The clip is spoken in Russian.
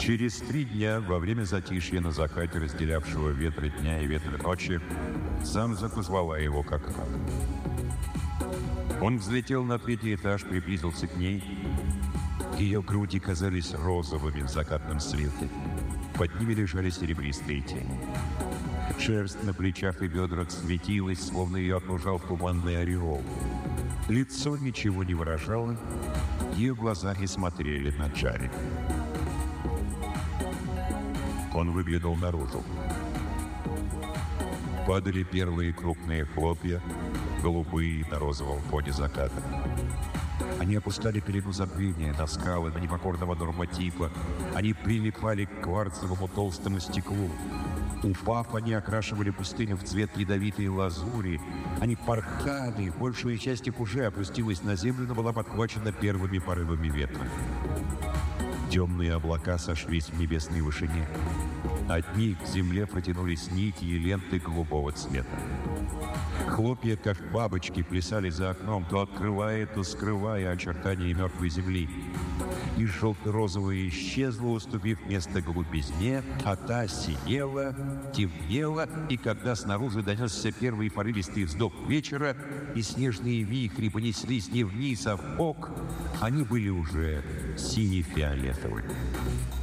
Через 3 дня, во время затишья на закате, разделявшего ветры дня и ветры ночи, Замза позвала его к окну. Он взлетел на 3-й этаж, приблизился к ней. Ее груди казались розовыми в закатном свете. Под ними лежали серебристые тени. Шерсть на плечах и бедрах светилась, словно ее окружал туманный ореол. Лицо ничего не выражало, ее глаза не смотрели на Джарри. Он выглянул наружу. Падали первые крупные хлопья, голубые на розовом фоне заката. Они опускали пелену забвения на скалы, на непокорного норматива. Они прилипали к кварцевому толстому стеклу. Упав, они окрашивали пустыню в цвет ядовитой лазури. Они порхали, большая часть их уже опустилась на землю, но была подхвачена первыми порывами ветра. Темные облака сошлись в небесной вышине. От них к земле протянулись нити и ленты голубого цвета. Хлопья, как бабочки, плясали за окном, то открывая, то скрывая очертания мертвой земли. И желто-розовое исчезло, уступив место голубизне, а та синела, темнела, и когда снаружи донесся первый порывистый вздох вечера, и снежные вихри понеслись не вниз, а вбок, они были уже сине-фиолетовые.